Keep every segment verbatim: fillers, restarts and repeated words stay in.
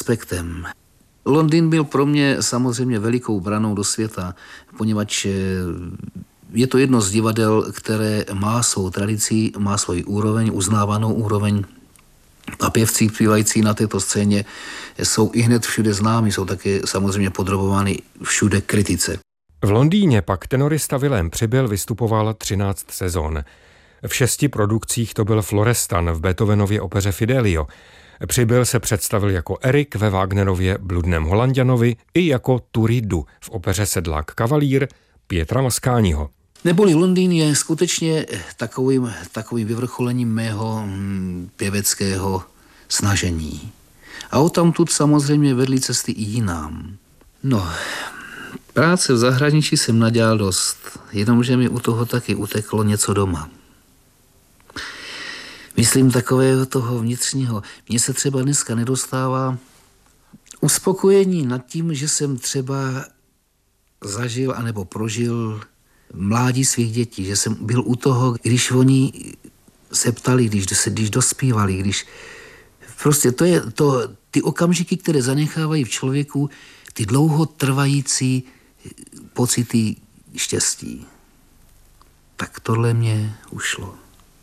respektem. Londýn byl pro mě samozřejmě velikou branou do světa, poněvadž je to jedno z divadel, které má svou tradici, má svoji úroveň, uznávanou úroveň. A pěvci zpívající na této scéně jsou i hned všude známi, jsou také samozřejmě podrobovány všude kritice. V Londýně pak tenorista Vilém Přibyl vystupoval třináct sezon. V šesti produkcích to byl Florestan v Beethovenově opeře Fidelio. Přibyl se představil jako Erik ve Wagnerově Bludném Holanďanovi i jako Turiddu v opeře Sedlák kavalír Pietra Mascagniho. Neboli Londýn je skutečně takovým, takovým vyvrcholením mého pěveckého snažení. A odtamtud samozřejmě vedly cesty i jinám. No, práce v zahraničí jsem nadělal dost, jenomže mi u toho taky uteklo něco doma. Myslím takového toho vnitřního. Mně se třeba dneska nedostává uspokojení nad tím, že jsem třeba zažil anebo prožil mládí svých dětí, že jsem byl u toho, když oni se ptali, když, se, když dospívali, když prostě to je to, ty okamžiky, které zanechávají v člověku ty dlouhotrvající pocity štěstí. Tak tohle mě ušlo.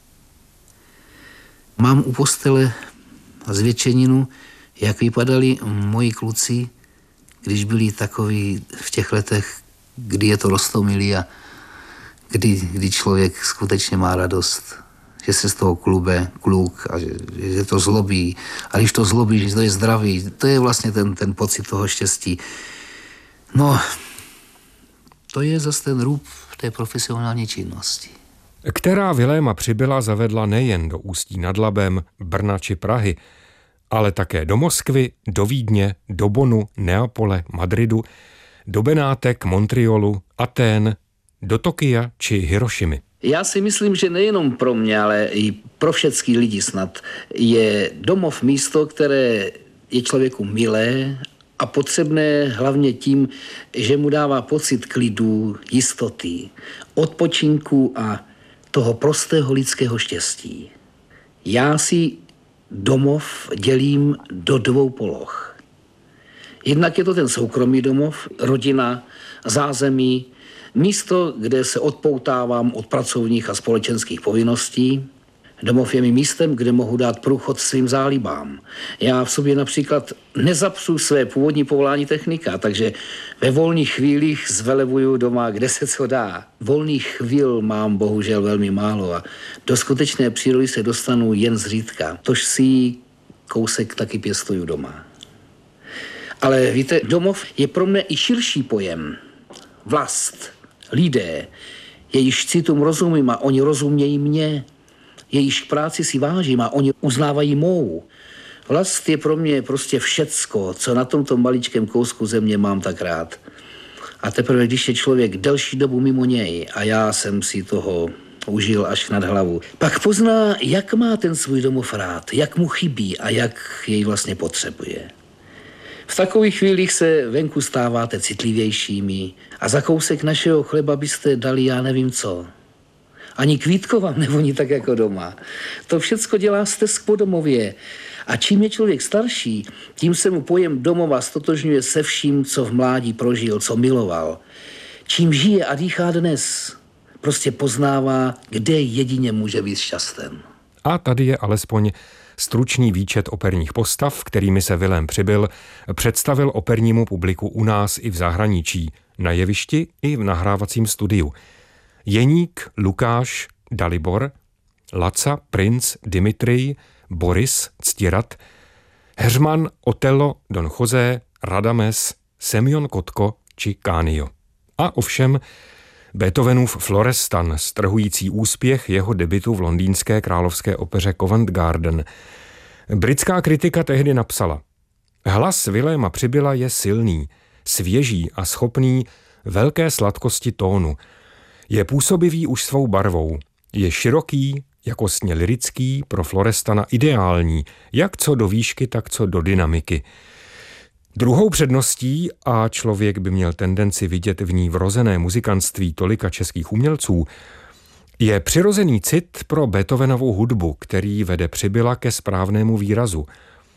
Mám u postele zvětšeninu, jak vypadali moji kluci, když byli takoví v těch letech, kdy je to roztomilý a kdy, kdy člověk skutečně má radost, že se z toho klube kluk a že, že to zlobí. A když to zlobí, že to je zdravý, to je vlastně ten, ten pocit toho štěstí. No, to je zase ten růb té profesionální činnosti. Která Viléma Přibyla zavedla nejen do Ústí nad Labem, Brna či Prahy, ale také do Moskvy, do Vídně, do Bonu, Neapole, Madridu, do Benátek, Montrealu, Atén, do Tokia či Hirošimy. Já si myslím, že nejenom pro mě, ale i pro všechny lidi snad je domov místo, které je člověku milé a potřebné hlavně tím, že mu dává pocit klidu, jistoty, odpočinku a toho prostého lidského štěstí. Já si domov dělím do dvou poloh. Jednak je to ten soukromý domov, rodina, zázemí, místo, kde se odpoutávám od pracovních a společenských povinností. Domov je mi místem, kde mohu dát průchod svým zálibám. Já v sobě například nezapsu své původní povolání technika, takže ve volných chvílích zvelevuju doma, kde se co dá. Volných chvíl mám bohužel velmi málo a do skutečné přírody se dostanu jen zřídka. Tož si kousek taky pěstuju doma. Ale víte, domov je pro mne i širší pojem. Vlast, lidé, jejíž citům rozumím a oni rozumějí mě. Jejíž práci si vážím a oni uznávají mou. Vlast je pro mě prostě všecko, co na tomto maličkém kousku země mám tak rád. A teprve, když je člověk delší dobu mimo něj a já jsem si toho užil až nad hlavu, pak pozná, jak má ten svůj domov rád, jak mu chybí a jak jej vlastně potřebuje. V takových chvílích se venku stáváte citlivějšími a za kousek našeho chleba byste dali já nevím co. Ani kvítko vám nevoní tak jako doma. To všecko dělá stesk po domově. A čím je člověk starší, tím se mu pojem domova stotožňuje se vším, co v mládí prožil, co miloval. Čím žije a dýchá dnes, prostě poznává, kde jedině může být šťasten. A tady je alespoň stručný výčet operních postav, kterými se Vilém Přibyl představil opernímu publiku u nás i v zahraničí, na jevišti i v nahrávacím studiu. Jeník, Lukáš, Dalibor, Laca, Princ, Dimitrij, Boris, Ctirat, Heřman, Otello, Don José, Radames, Semjon Kotko či Kánio. A ovšem Beethovenův Florestan, strhující úspěch jeho debutu v londýnské královské opeře Covent Garden. Britská kritika tehdy napsala: hlas Viléma Přibyla je silný, svěží a schopný velké sladkosti tónu. Je působivý už svou barvou. Je široký, jakostně lyrický, pro Florestana ideální, jak co do výšky, tak co do dynamiky. Druhou předností, a člověk by měl tendenci vidět v ní vrozené muzikantství tolika českých umělců, je přirozený cit pro Beethovenovou hudbu, který vede Přibyla ke správnému výrazu.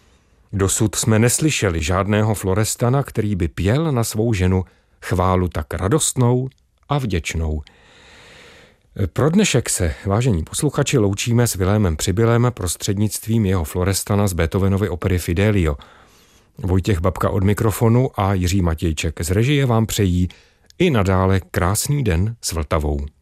Dosud jsme neslyšeli žádného Florestana, který by pěl na svou ženu chválu tak radostnou a vděčnou. Pro dnešek se, vážení posluchači, loučíme s Vilémem Přibylem prostřednictvím jeho Florestana z Beethovenovy opery Fidelio. Vojtěch Babka od mikrofonu a Jiří Matějček z režie vám přejí i nadále krásný den s Vltavou.